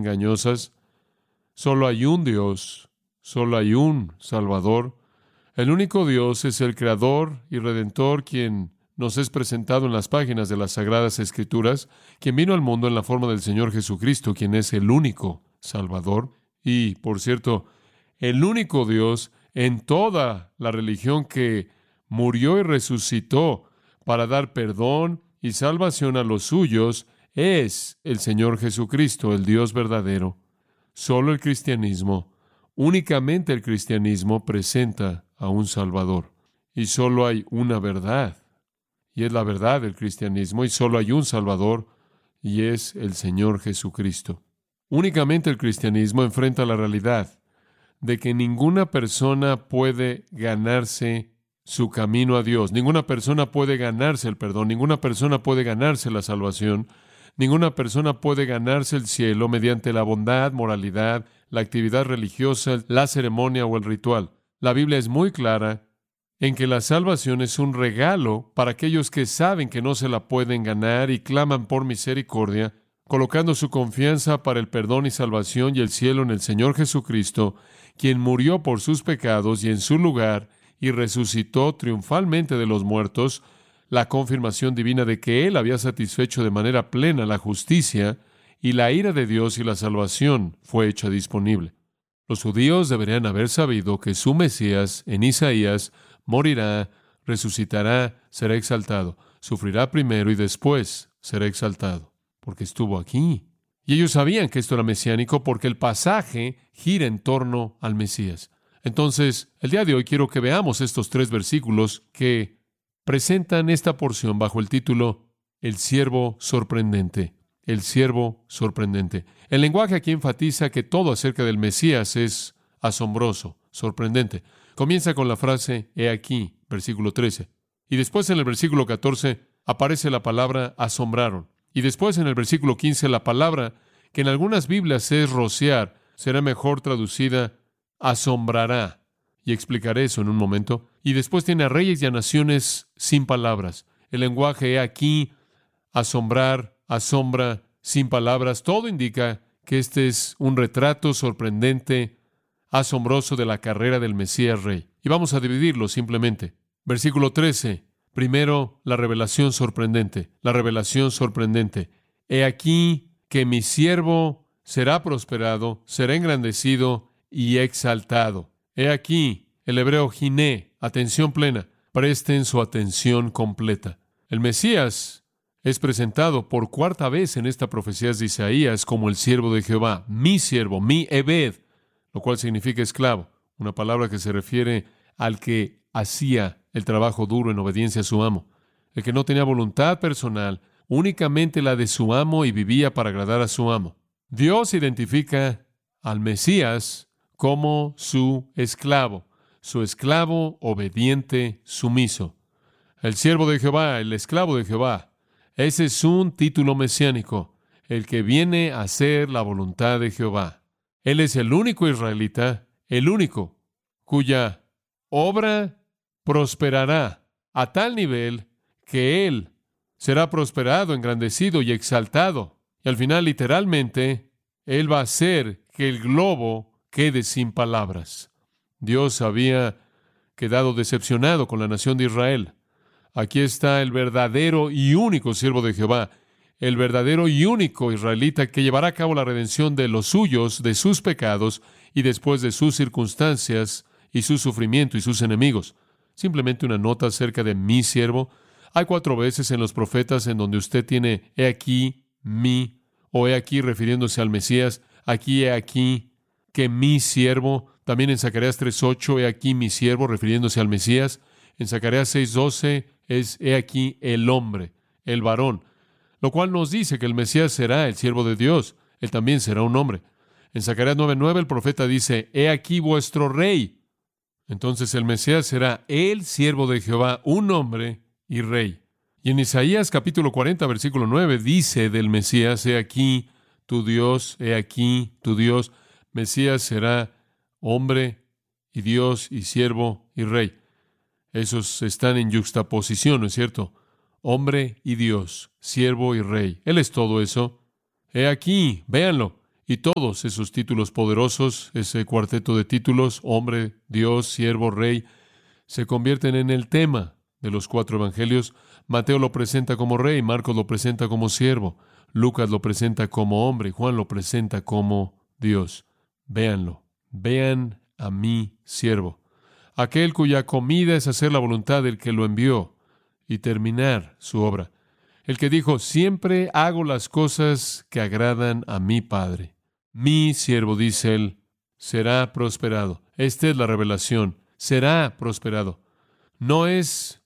engañosas. Solo hay un Dios, solo hay un Salvador. El único Dios es el Creador y Redentor, quien nos es presentado en las páginas de las Sagradas Escrituras, quien vino al mundo en la forma del Señor Jesucristo, quien es el único Salvador. Y, por cierto, el único Dios en toda la religión que murió y resucitó para dar perdón y salvación a los suyos es el Señor Jesucristo, el Dios verdadero. Solo el cristianismo, únicamente el cristianismo presenta a un Salvador. Y solo hay una verdad, y es la verdad del cristianismo, y solo hay un Salvador, y es el Señor Jesucristo. Únicamente el cristianismo enfrenta la realidad de que ninguna persona puede ganarse su camino a Dios. Ninguna persona puede ganarse el perdón. Ninguna persona puede ganarse la salvación. Ninguna persona puede ganarse el cielo mediante la bondad, moralidad, la actividad religiosa, la ceremonia o el ritual. La Biblia es muy clara en que la salvación es un regalo para aquellos que saben que no se la pueden ganar y claman por misericordia, colocando su confianza para el perdón y salvación y el cielo en el Señor Jesucristo, quien murió por sus pecados y en su lugar y resucitó triunfalmente de los muertos, la confirmación divina de que Él había satisfecho de manera plena la justicia y la ira de Dios y la salvación fue hecha disponible. Los judíos deberían haber sabido que su Mesías, en Isaías, morirá, resucitará, será exaltado, sufrirá primero y después será exaltado, porque estuvo aquí. Y ellos sabían que esto era mesiánico porque el pasaje gira en torno al Mesías. Entonces, el día de hoy quiero que veamos estos 3 versículos que presentan esta porción bajo el título El siervo sorprendente. El siervo sorprendente. El lenguaje aquí enfatiza que todo acerca del Mesías es asombroso, sorprendente. Comienza con la frase, he aquí, versículo 13. Y después en el versículo 14 aparece la palabra asombraron. Y después en el versículo 15 la palabra, que en algunas Biblias es rociar, será mejor traducida asombrará. Y explicaré eso en un momento. Y después tiene a reyes y a naciones sin palabras. El lenguaje he aquí, asombrar, asombra, sin palabras. Todo indica que este es un retrato sorprendente, asombroso de la carrera del Mesías Rey. Y vamos a dividirlo simplemente. Versículo 13. Primero, la revelación sorprendente. La revelación sorprendente. He aquí que mi siervo será prosperado, será engrandecido y exaltado. He aquí, el hebreo giné, atención plena. Presten su atención completa. El Mesías es presentado por 4ª vez en esta profecía de Isaías como el siervo de Jehová, mi siervo, mi Ebed, lo cual significa esclavo, una palabra que se refiere al que hacía el trabajo duro en obediencia a su amo, el que no tenía voluntad personal, únicamente la de su amo y vivía para agradar a su amo. Dios identifica al Mesías como su esclavo obediente, sumiso. El siervo de Jehová, el esclavo de Jehová. Ese es un título mesiánico, el que viene a hacer la voluntad de Jehová. Él es el único israelita, el único, cuya obra prosperará a tal nivel que él será prosperado, engrandecido y exaltado. Y al final, literalmente, él va a hacer que el globo quede sin palabras. Dios había quedado decepcionado con la nación de Israel. Aquí está el verdadero y único siervo de Jehová, el verdadero y único israelita que llevará a cabo la redención de los suyos, de sus pecados y después de sus circunstancias y su sufrimiento y sus enemigos. Simplemente una nota acerca de mi siervo. Hay 4 veces en los profetas en donde usted tiene he aquí, mi, o he aquí refiriéndose al Mesías, aquí he aquí, que mi siervo. También en Zacarías 3:8, he aquí mi siervo, refiriéndose al Mesías. En Zacarías 6:12 es he aquí el hombre, el varón, lo cual nos dice que el Mesías será el siervo de Dios. Él también será un hombre. En Zacarías 9:9 el profeta dice, he aquí vuestro rey. Entonces el Mesías será el siervo de Jehová, un hombre y rey. Y en Isaías capítulo 40, versículo 9, dice del Mesías, he aquí tu Dios, he aquí tu Dios. Mesías será hombre y Dios y siervo y rey. Esos están en yuxtaposición, ¿no es cierto? Hombre y Dios, siervo y rey. Él es todo eso. He aquí, véanlo. Y todos esos títulos poderosos, ese cuarteto de títulos, hombre, Dios, siervo, rey, se convierten en el tema de los 4 evangelios. Mateo lo presenta como rey, Marcos lo presenta como siervo, Lucas lo presenta como hombre, Juan lo presenta como Dios. Véanlo, vean a mi siervo, aquel cuya comida es hacer la voluntad del que lo envió y terminar su obra. El que dijo, siempre hago las cosas que agradan a mi Padre. Mi siervo, dice él, será prosperado. Esta es la revelación. Será prosperado. No es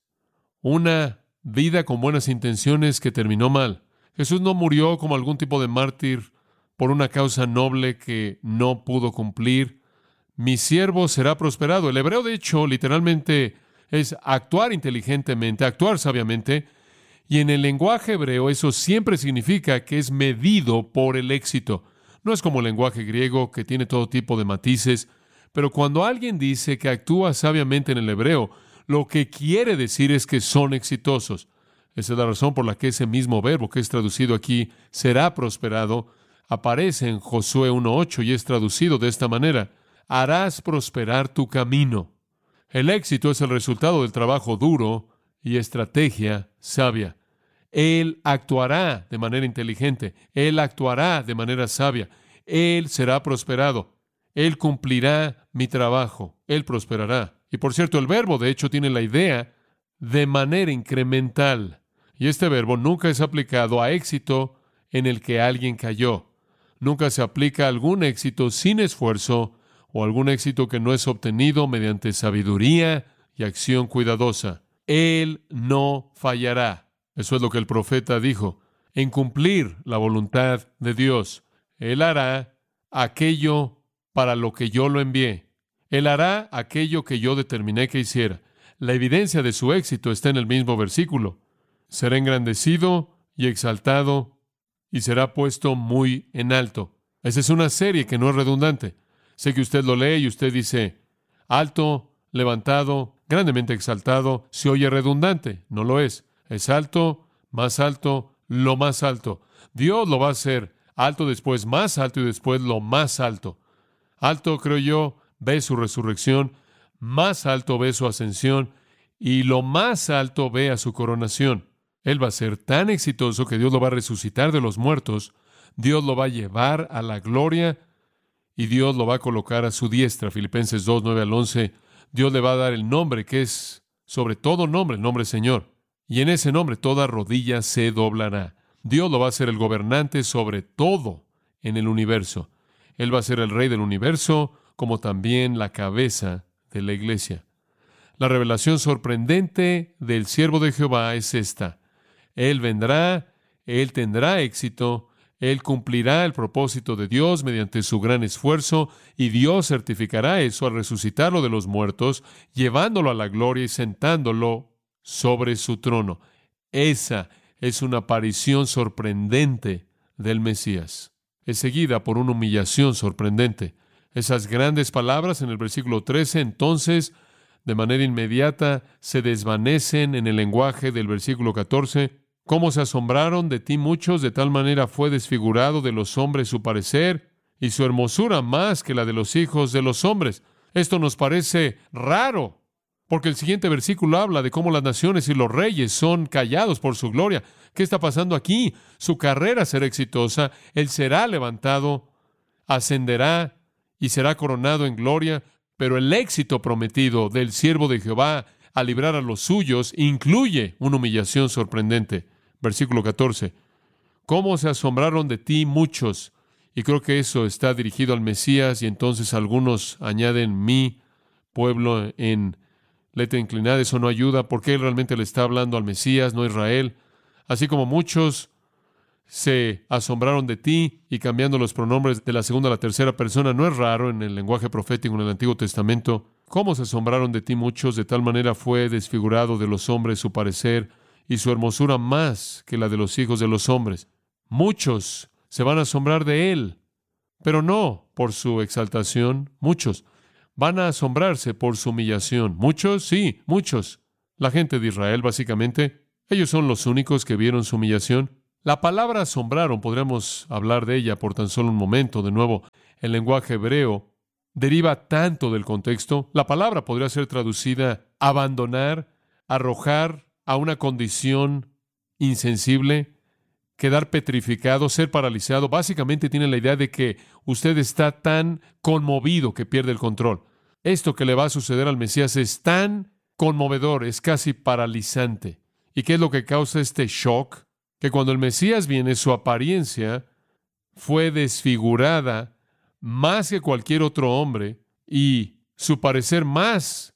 una vida con buenas intenciones que terminó mal. Jesús no murió como algún tipo de mártir por una causa noble que no pudo cumplir. Mi siervo será prosperado. El hebreo, de hecho, literalmente es actuar inteligentemente, actuar sabiamente. Y en el lenguaje hebreo eso siempre significa que es medido por el éxito. No es como el lenguaje griego que tiene todo tipo de matices, pero cuando alguien dice que actúa sabiamente en el hebreo, lo que quiere decir es que son exitosos. Esa es la razón por la que ese mismo verbo que es traducido aquí, será prosperado, aparece en Josué 1:8 y es traducido de esta manera: harás prosperar tu camino. El éxito es el resultado del trabajo duro y estrategia sabia. Él actuará de manera inteligente. Él actuará de manera sabia. Él será prosperado. Él cumplirá mi trabajo. Él prosperará. Y por cierto, el verbo, de hecho, tiene la idea de manera incremental. Y este verbo nunca es aplicado a éxito en el que alguien cayó. Nunca se aplica a algún éxito sin esfuerzo o algún éxito que no es obtenido mediante sabiduría y acción cuidadosa. Él no fallará. Eso es lo que el profeta dijo, en cumplir la voluntad de Dios. Él hará aquello para lo que yo lo envié. Él hará aquello que yo determiné que hiciera. La evidencia de su éxito está en el mismo versículo. Será engrandecido y exaltado y será puesto muy en alto. Esa es una serie que no es redundante. Sé que usted lo lee y usted dice, alto, levantado, grandemente exaltado, se oye redundante. No lo es. Es alto, lo más alto. Dios lo va a hacer alto, después más alto y después lo más alto. Alto, creo yo, ve su resurrección, más alto ve su ascensión y lo más alto ve a su coronación. Él va a ser tan exitoso que Dios lo va a resucitar de los muertos, Dios lo va a llevar a la gloria y Dios lo va a colocar a su diestra. Filipenses 2:9-11. Dios le va a dar el nombre que es sobre todo nombre, el nombre Señor. Y en ese nombre toda rodilla se doblará. Dios lo va a hacer el gobernante sobre todo en el universo. Él va a ser el rey del universo, como también la cabeza de la iglesia. La revelación sorprendente del siervo de Jehová es esta. Él vendrá, él tendrá éxito, él cumplirá el propósito de Dios mediante su gran esfuerzo, y Dios certificará eso al resucitarlo de los muertos, llevándolo a la gloria y sentándolo sobre su trono. Esa es una aparición sorprendente del Mesías. Es seguida por una humillación sorprendente. Esas grandes palabras en el versículo 13, entonces, de manera inmediata, se desvanecen en el lenguaje del versículo 14. Cómo se asombraron de ti muchos, de tal manera fue desfigurado de los hombres su parecer, y su hermosura más que la de los hijos de los hombres. Esto nos parece raro, porque el siguiente versículo habla de cómo las naciones y los reyes son callados por su gloria. ¿Qué está pasando aquí? Su carrera será exitosa, él será levantado, ascenderá y será coronado en gloria, pero el éxito prometido del siervo de Jehová a librar a los suyos incluye una humillación sorprendente. Versículo 14. ¿Cómo se asombraron de ti muchos? Y creo que eso está dirigido al Mesías, y entonces algunos añaden mi pueblo en letra inclinada. Eso no ayuda, porque él realmente le está hablando al Mesías, no a Israel. Así como muchos se asombraron de ti, y cambiando los pronombres de la segunda a la tercera persona, no es raro en el lenguaje profético en el Antiguo Testamento. ¿Cómo se asombraron de ti muchos? De tal manera fue desfigurado de los hombres su parecer, y su hermosura más que la de los hijos de los hombres. Muchos se van a asombrar de él, pero no por su exaltación. Muchos van a asombrarse por su humillación. Muchos, sí, muchos. La gente de Israel, básicamente, ellos son los únicos que vieron su humillación. La palabra asombraron, podríamos hablar de ella por tan solo un momento. De nuevo, el lenguaje hebreo deriva tanto del contexto. La palabra podría ser traducida abandonar, arrojar a una condición insensible, quedar petrificado, ser paralizado. Básicamente tiene la idea de que usted está tan conmovido que pierde el control. Esto que le va a suceder al Mesías es tan conmovedor, es casi paralizante. ¿Y qué es lo que causa este shock? Que cuando el Mesías viene, su apariencia fue desfigurada más que cualquier otro hombre y su parecer más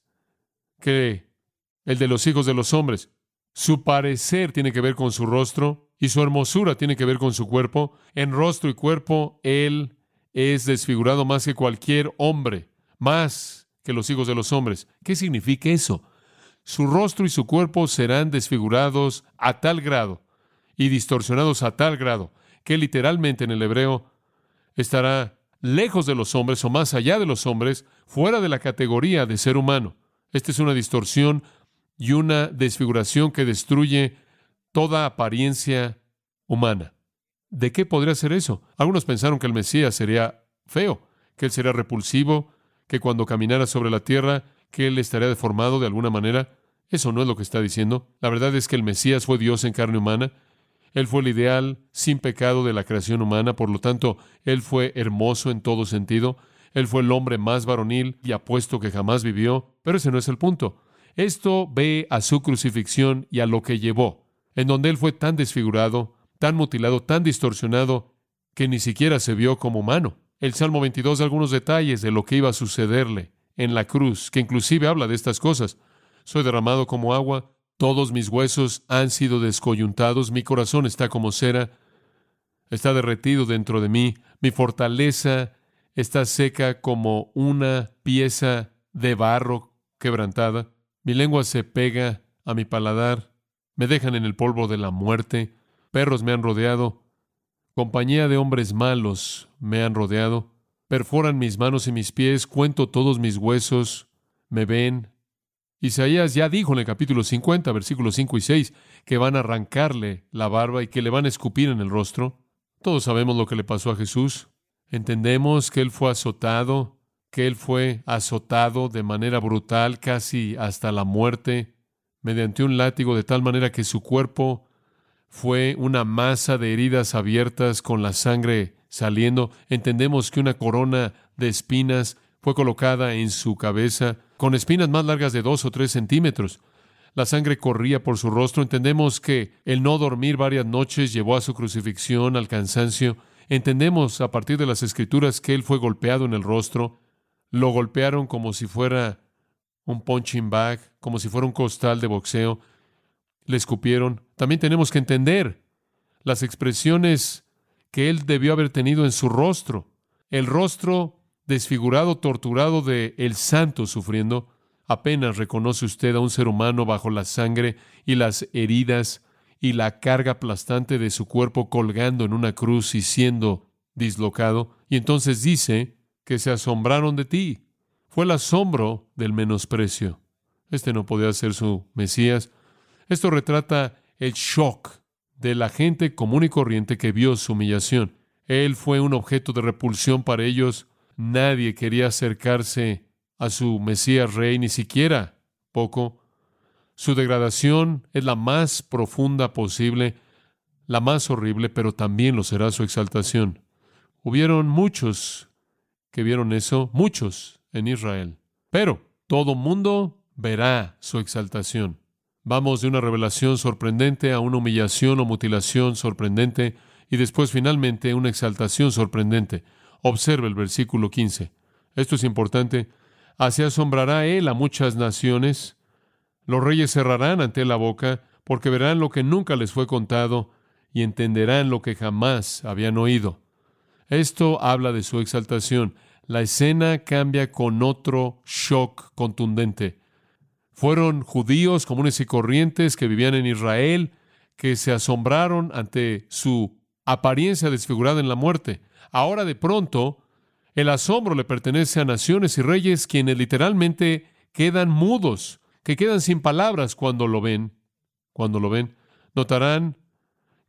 que el de los hijos de los hombres. Su parecer tiene que ver con su rostro y su hermosura tiene que ver con su cuerpo. En rostro y cuerpo, Él es desfigurado más que cualquier hombre, más que los hijos de los hombres. ¿Qué significa eso? Su rostro y su cuerpo serán desfigurados a tal grado y distorsionados a tal grado que literalmente en el hebreo estará lejos de los hombres o más allá de los hombres, fuera de la categoría de ser humano. Esta es una distorsión y una desfiguración que destruye toda apariencia humana. ¿De qué podría ser eso? Algunos pensaron que el Mesías sería feo, que él sería repulsivo, que cuando caminara sobre la tierra, que él estaría deformado de alguna manera. Eso no es lo que está diciendo. La verdad es que el Mesías fue Dios en carne humana. Él fue el ideal sin pecado de la creación humana, por lo tanto, Él fue hermoso en todo sentido. Él fue el hombre más varonil y apuesto que jamás vivió, pero ese no es el punto. Esto ve a su crucifixión y a lo que llevó, en donde Él fue tan desfigurado, tan mutilado, tan distorsionado, que ni siquiera se vio como humano. El Salmo 22 da algunos detalles de lo que iba a sucederle en la cruz, que inclusive habla de estas cosas. Soy derramado como agua, todos mis huesos han sido descoyuntados, mi corazón está como cera, está derretido dentro de mí, mi fortaleza está seca como una pieza de barro quebrantada, mi lengua se pega a mi paladar, me dejan en el polvo de la muerte, perros me han rodeado, compañía de hombres malos me han rodeado, perforan mis manos y mis pies, cuento todos mis huesos, me ven. Isaías ya dijo en el capítulo 50, versículos 5 y 6, que van a arrancarle la barba y que le van a escupir en el rostro. Todos sabemos lo que le pasó a Jesús. Entendemos que Él fue azotado, de manera brutal, casi hasta la muerte, mediante un látigo, de tal manera que su cuerpo fue una masa de heridas abiertas con la sangre saliendo. Entendemos que una corona de espinas fue colocada en su cabeza, con espinas más largas de 2 o 3 centímetros. La sangre corría por su rostro. Entendemos que el no dormir varias noches llevó a su crucifixión, al cansancio. Entendemos a partir de las Escrituras que Él fue golpeado en el rostro. Lo golpearon como si fuera un punching bag, como si fuera un costal de boxeo. Le escupieron. También tenemos que entender las expresiones que Él debió haber tenido en su rostro. El rostro desfigurado, torturado de el santo sufriendo. Apenas reconoce usted a un ser humano bajo la sangre y las heridas y la carga aplastante de su cuerpo colgando en una cruz y siendo dislocado. Y entonces dice que se asombraron de ti. Fue el asombro del menosprecio. Este no podía ser su Mesías. Esto retrata el shock de la gente común y corriente que vio su humillación. Él fue un objeto de repulsión para ellos. Nadie quería acercarse a su Mesías Rey, ni siquiera poco. Su degradación es la más profunda posible, la más horrible, pero también lo será su exaltación. Hubieron muchos que vieron eso, muchos en Israel. Pero todo mundo verá su exaltación. Vamos de una revelación sorprendente a una humillación o mutilación sorprendente y después finalmente una exaltación sorprendente. Observe el versículo 15. Esto es importante. Así asombrará Él a muchas naciones. Los reyes cerrarán ante la boca, porque verán lo que nunca les fue contado y entenderán lo que jamás habían oído. Esto habla de su exaltación. La escena cambia con otro shock contundente. Fueron judíos comunes y corrientes que vivían en Israel, que se asombraron ante su apariencia desfigurada en la muerte. Ahora de pronto, el asombro le pertenece a naciones y reyes quienes literalmente quedan mudos, que quedan sin palabras cuando lo ven. Notarán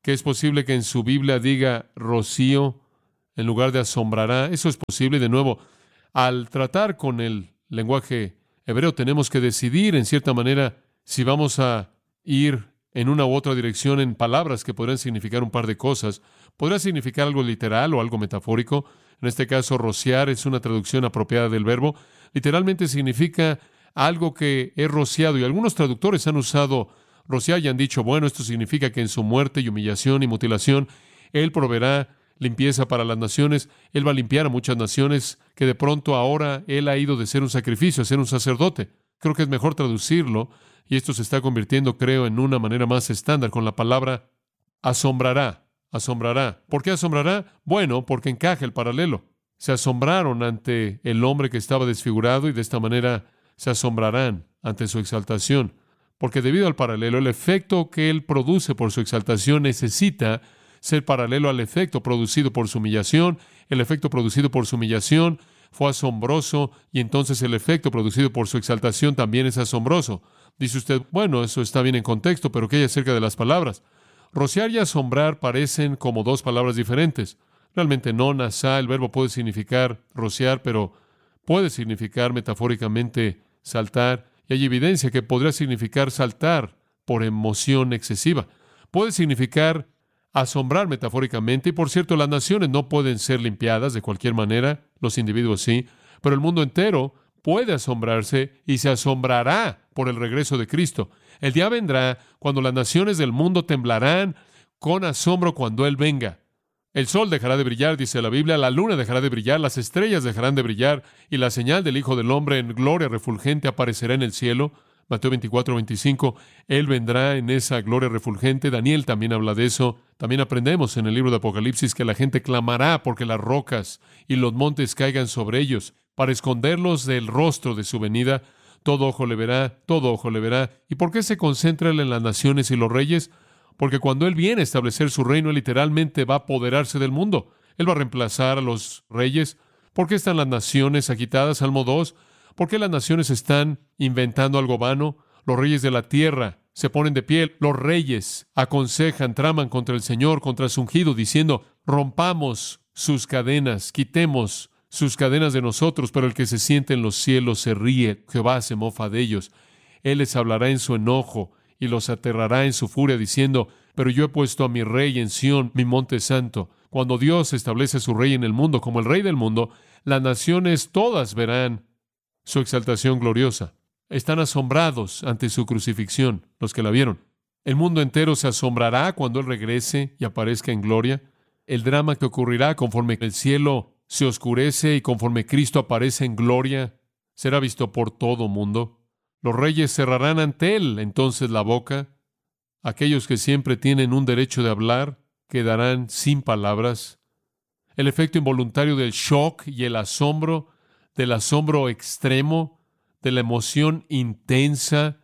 que es posible que en su Biblia diga rocío en lugar de asombrará. Eso es posible. Y de nuevo, al tratar con el lenguaje hebreo, tenemos que decidir, en cierta manera, si vamos a ir en una u otra dirección en palabras que podrían significar un par de cosas. Podría significar algo literal o algo metafórico. En este caso, rociar es una traducción apropiada del verbo. Literalmente significa algo que es rociado. Y algunos traductores han usado rociar y han dicho, bueno, esto significa que en su muerte y humillación y mutilación, Él proveerá limpieza para las naciones. Él va a limpiar a muchas naciones que de pronto ahora Él ha ido de ser un sacrificio a ser un sacerdote. Creo que es mejor traducirlo, y esto se está convirtiendo, creo, en una manera más estándar con la palabra asombrará. Asombrará. ¿Por qué asombrará? Bueno, porque encaja el paralelo. Se asombraron ante el hombre que estaba desfigurado y de esta manera se asombrarán ante su exaltación. Porque debido al paralelo, el efecto que Él produce por su exaltación necesita ser paralelo al efecto producido por su humillación. El efecto producido por su humillación fue asombroso y entonces el efecto producido por su exaltación también es asombroso. Dice usted, bueno, eso está bien en contexto, pero ¿qué hay acerca de las palabras? Rociar y asombrar parecen como dos palabras diferentes. Realmente no, nasá, el verbo puede significar rociar, pero puede significar metafóricamente saltar, y hay evidencia que podría significar saltar por emoción excesiva. Puede significar asombrar metafóricamente, y por cierto, las naciones no pueden ser limpiadas de cualquier manera, los individuos sí, pero el mundo entero puede asombrarse y se asombrará por el regreso de Cristo. El día vendrá cuando las naciones del mundo temblarán con asombro cuando Él venga. El sol dejará de brillar, dice la Biblia, la luna dejará de brillar, las estrellas dejarán de brillar, y la señal del Hijo del Hombre en gloria refulgente aparecerá en el cielo. Mateo 24:25, Él vendrá en esa gloria refulgente. Daniel también habla de eso. También aprendemos en el libro de Apocalipsis que la gente clamará porque las rocas y los montes caigan sobre ellos, para esconderlos del rostro de su venida. Todo ojo le verá, todo ojo le verá. ¿Y por qué se concentra Él en las naciones y los reyes? Porque cuando Él viene a establecer su reino, Él literalmente va a apoderarse del mundo. Él va a reemplazar a los reyes. ¿Por qué están las naciones agitadas? Salmo 2. ¿Por qué las naciones están inventando algo vano? Los reyes de la tierra se ponen de pie. Los reyes aconsejan, traman contra el Señor, contra su ungido, diciendo, rompamos sus cadenas, quitemos sus cadenas de nosotros. Pero el que se siente en los cielos se ríe, Jehová se mofa de ellos. Él les hablará en su enojo y los aterrará en su furia, diciendo, pero yo he puesto a mi rey en Sión, mi monte santo. Cuando Dios establece su rey en el mundo como el rey del mundo, las naciones todas verán su exaltación gloriosa. Están asombrados ante su crucifixión, los que la vieron. El mundo entero se asombrará cuando Él regrese y aparezca en gloria. El drama que ocurrirá conforme el cielo se oscurece y conforme Cristo aparece en gloria será visto por todo mundo. Los reyes cerrarán ante Él entonces la boca. Aquellos que siempre tienen un derecho de hablar quedarán sin palabras. El efecto involuntario del shock y el asombro, del asombro extremo, de la emoción intensa,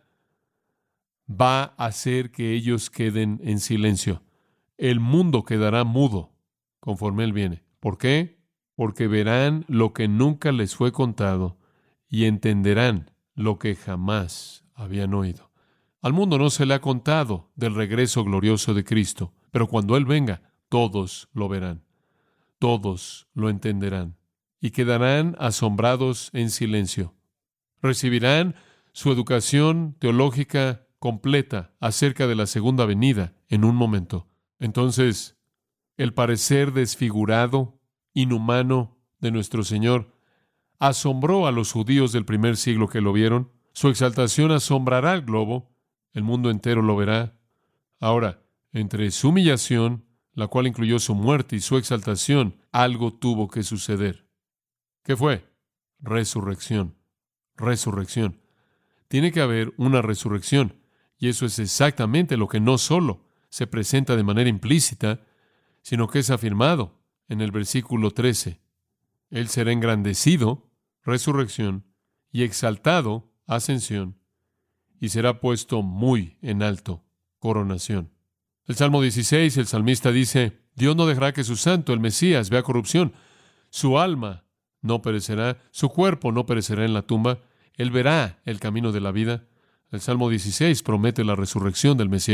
va a hacer que ellos queden en silencio. El mundo quedará mudo conforme Él viene. ¿Por qué? Porque verán lo que nunca les fue contado y entenderán lo que jamás habían oído. Al mundo no se le ha contado del regreso glorioso de Cristo, pero cuando Él venga, todos lo verán, todos lo entenderán y quedarán asombrados en silencio. Recibirán su educación teológica completa acerca de la segunda venida en un momento. Entonces, el parecer desfigurado, inhumano de nuestro Señor asombró a los judíos del primer siglo que lo vieron. Su exaltación asombrará al globo. El mundo entero lo verá. Ahora, entre su humillación, la cual incluyó su muerte, y su exaltación, algo tuvo que suceder. ¿Qué fue? Resurrección. Resurrección. Tiene que haber una resurrección. Y eso es exactamente lo que no solo se presenta de manera implícita, sino que es afirmado en el versículo 13. Él será engrandecido, resurrección, y exaltado, ascensión, y será puesto muy en alto, coronación. El Salmo 16, el salmista dice, Dios no dejará que su santo, el Mesías, vea corrupción. Su alma no perecerá, su cuerpo no perecerá en la tumba. Él verá el camino de la vida. El Salmo 16 promete la resurrección del Mesías.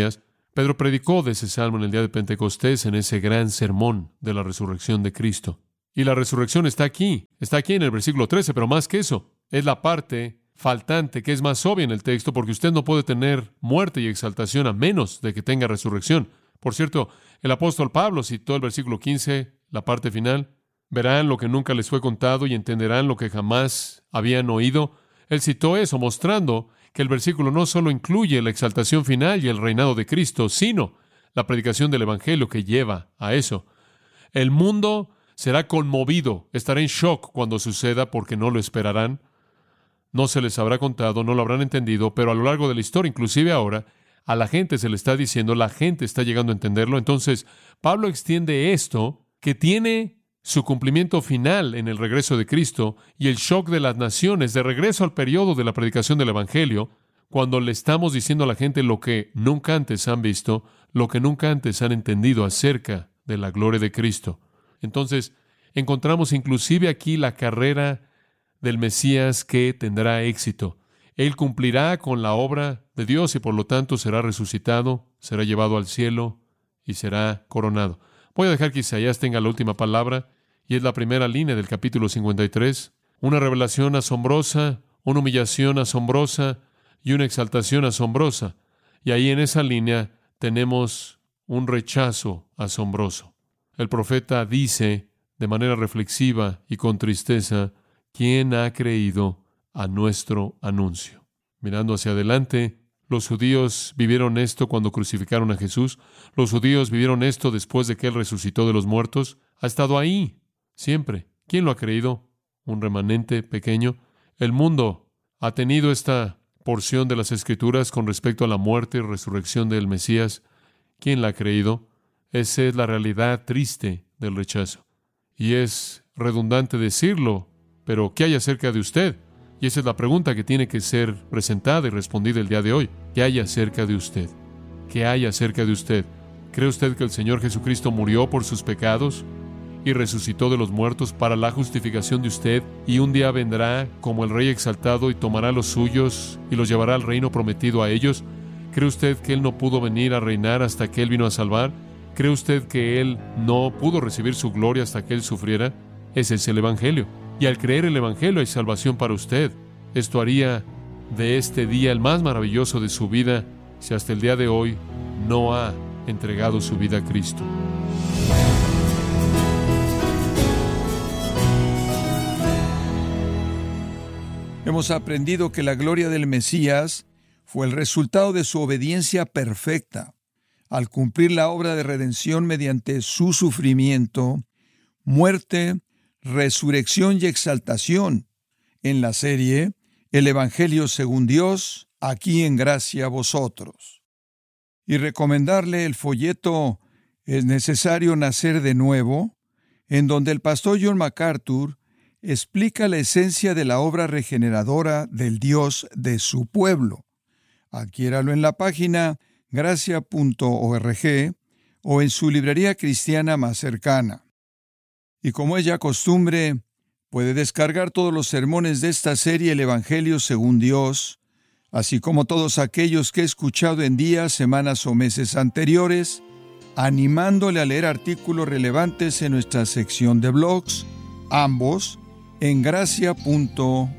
Pedro predicó de ese salmo en el día de Pentecostés, en ese gran sermón de la resurrección de Cristo. Y la resurrección está aquí en el versículo 13, pero más que eso, es la parte faltante que es más obvia en el texto, porque usted no puede tener muerte y exaltación a menos de que tenga resurrección. Por cierto, el apóstol Pablo citó el versículo 15, la parte final. Verán lo que nunca les fue contado y entenderán lo que jamás habían oído. Él citó eso, mostrando que el versículo no solo incluye la exaltación final y el reinado de Cristo, sino la predicación del Evangelio que lleva a eso. El mundo será conmovido, estará en shock cuando suceda porque no lo esperarán. No se les habrá contado, no lo habrán entendido, pero a lo largo de la historia, inclusive ahora, a la gente se le está diciendo, la gente está llegando a entenderlo. Entonces, Pablo extiende esto que tiene su cumplimiento final en el regreso de Cristo y el shock de las naciones de regreso al periodo de la predicación del Evangelio, cuando le estamos diciendo a la gente lo que nunca antes han visto, lo que nunca antes han entendido acerca de la gloria de Cristo. Entonces, encontramos inclusive aquí la carrera del Mesías que tendrá éxito. Él cumplirá con la obra de Dios y por lo tanto será resucitado, será llevado al cielo y será coronado. Voy a dejar que Isaías tenga la última palabra, y es la primera línea del capítulo 53. Una revelación asombrosa, una humillación asombrosa y una exaltación asombrosa. Y ahí en esa línea tenemos un rechazo asombroso. El profeta dice de manera reflexiva y con tristeza, ¿quién ha creído a nuestro anuncio? Mirando hacia adelante, los judíos vivieron esto cuando crucificaron a Jesús. Los judíos vivieron esto después de que Él resucitó de los muertos. Ha estado ahí siempre. ¿Quién lo ha creído? Un remanente pequeño. El mundo ha tenido esta porción de las Escrituras con respecto a la muerte y resurrección del Mesías. ¿Quién la ha creído? Esa es la realidad triste del rechazo. Y es redundante decirlo, pero ¿qué hay acerca de usted? Y esa es la pregunta que tiene que ser presentada y respondida el día de hoy. ¿Qué hay acerca de usted? ¿Qué hay acerca de usted? ¿Cree usted que el Señor Jesucristo murió por sus pecados y resucitó de los muertos para la justificación de usted, y un día vendrá como el Rey exaltado y tomará los suyos y los llevará al reino prometido a ellos? ¿Cree usted que Él no pudo venir a reinar hasta que Él vino a salvar? ¿Cree usted que Él no pudo recibir su gloria hasta que Él sufriera? Ese es el Evangelio. Y al creer el Evangelio hay salvación para usted. Esto haría de este día el más maravilloso de su vida si hasta el día de hoy no ha entregado su vida a Cristo. Hemos aprendido que la gloria del Mesías fue el resultado de su obediencia perfecta. Al cumplir la obra de redención mediante su sufrimiento, muerte, resurrección y exaltación, en la serie El Evangelio según Dios, aquí en Gracia a Vosotros. Y recomendarle el folleto Es necesario nacer de nuevo, en donde el pastor John MacArthur explica la esencia de la obra regeneradora del Dios de su pueblo. Adquiéralo en la página gracia.org o en su librería cristiana más cercana. Y como es ya costumbre, puede descargar todos los sermones de esta serie El Evangelio según Dios, así como todos aquellos que he escuchado en días, semanas o meses anteriores, animándole a leer artículos relevantes en nuestra sección de blogs, ambos en gracia.org.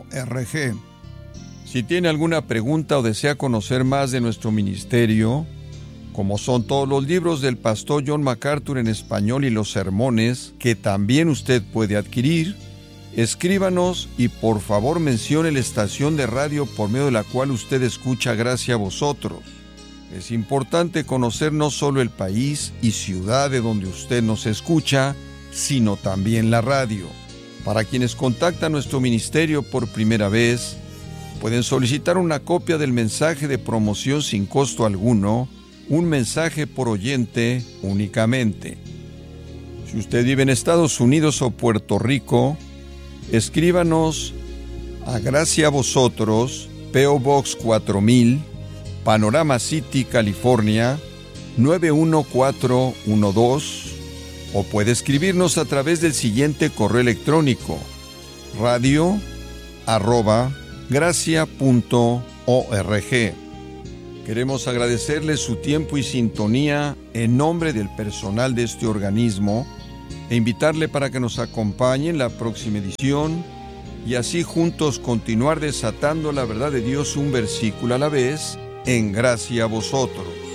Si tiene alguna pregunta o desea conocer más de nuestro ministerio, como son todos los libros del pastor John MacArthur en español y los sermones que también usted puede adquirir, escríbanos y por favor mencione la estación de radio por medio de la cual usted escucha Gracia a Vosotros. Es importante conocer no solo el país y ciudad de donde usted nos escucha, sino también la radio. Para quienes contactan nuestro ministerio por primera vez, pueden solicitar una copia del mensaje de promoción sin costo alguno, un mensaje por oyente únicamente. Si usted vive en Estados Unidos o Puerto Rico, escríbanos a Gracia a Vosotros, P.O. Box 4000, Panorama City, California, 91412, o puede escribirnos a través del siguiente correo electrónico: radio@gracia.org. Queremos agradecerles su tiempo y sintonía en nombre del personal de este organismo e invitarle para que nos acompañe en la próxima edición y así juntos continuar desatando la verdad de Dios un versículo a la vez, en gracia a vosotros.